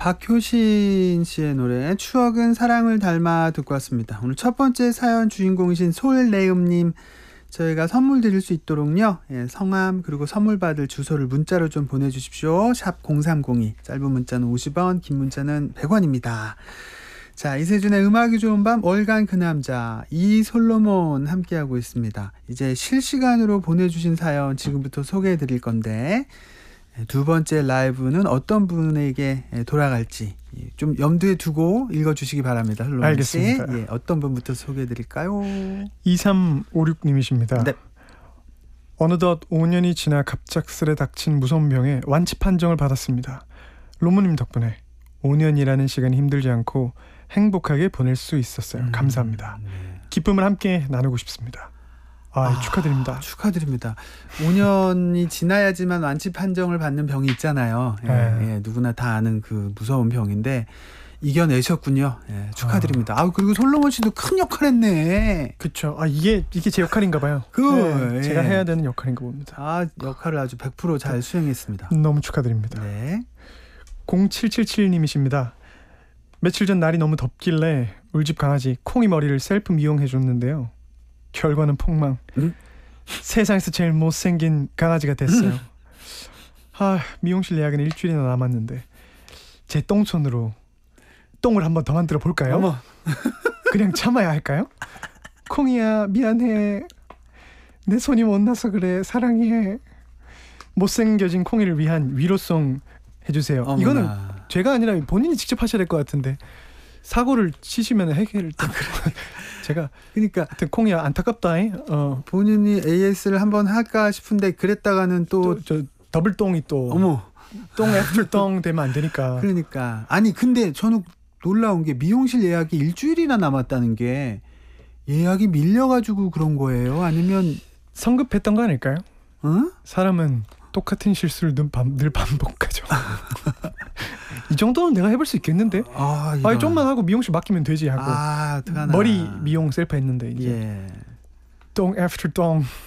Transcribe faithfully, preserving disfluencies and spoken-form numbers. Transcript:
박효신 씨의 노래 추억은 사랑을 닮아 듣고 왔습니다. 오늘 첫 번째 사연 주인공이신 솔레음님, 저희가 선물 드릴 수 있도록요, 예, 성함 그리고 선물 받을 주소를 문자로 좀 보내주십시오. 샵 공삼공이, 짧은 문자는 오십 원, 긴 문자는 백 원입니다. 자, 이세준의 음악이 좋은 밤, 월간 그 남자 이솔로몬 함께하고 있습니다. 이제 실시간으로 보내주신 사연 지금부터 소개해 드릴 건데, 두 번째 라이브는 어떤 분에게 돌아갈지 좀 염두에 두고 읽어주시기 바랍니다. 알겠습니다. 예, 어떤 분부터 소개해드릴까요? 이삼오육님이십니다. 네. 어느덧 오 년이 지나 갑작스레 닥친 무서운 병에 완치 판정을 받았습니다. 로모님 덕분에 오 년이라는 시간이 힘들지 않고 행복하게 보낼 수 있었어요. 음, 감사합니다. 네. 기쁨을 함께 나누고 싶습니다. 아, 아, 축하드립니다. 축하드립니다. 오 년이 지나야지만 완치 판정을 받는 병이 있잖아요. 예, 네. 예, 누구나 다 아는 그 무서운 병인데 이겨내셨군요. 예, 축하드립니다. 아, 그리고 솔로몬 씨도 큰 역할 했네. 그쵸. 아, 이게 이게 제 역할인가 봐요. 그, 네, 예. 제가 해야 되는 역할인가 봅니다. 아, 역할을 아주 백 퍼센트 잘 수행했습니다. 너무 축하드립니다. 네. 공칠칠칠님이십니다. 며칠 전 날이 너무 덥길래 울집 강아지 콩이 머리를 셀프 미용해줬는데요. 결과는 폭망. 응? 세상에서 제일 못생긴 강아지가 됐어요. 아, 미용실 예약은 일주일이나 남았는데 제 똥손으로 똥을 한번 더 만들어 볼까요? 어머. 그냥 참아야 할까요? 콩이야, 미안해. 내 손이 못나서 그래. 사랑해. 못생겨진 콩이를 위한 위로송 해주세요. 어머나. 이거는 제가 아니라 본인이 직접 하셔야 될 것 같은데, 사고를 치시면 해결을 또 제가 그러니까 하여튼 콩이야 안타깝다. 어, 본인이 에이에스를 한번 할까 싶은데 그랬다가는 또, 또 저 더블 똥이 또 어머, 똥 애플 똥 되면 안 되니까. 그러니까 아니 근데 저는 놀라운 게 미용실 예약이 일주일이나 남았다는 게 예약이 밀려가지고 그런 거예요? 아니면 성급했던 거 아닐까요? 어? 사람은 똑같은 실수를 늘, 반, 늘 반복하죠. 이 정도는 내가 해볼 수 있겠는데? 아, 아니, 좀만 하고 미용실 맡기면 되지 하고. 아, 어떡하나. 머리 미용 셀프 했는데 이제 예. 똥 애프터 똥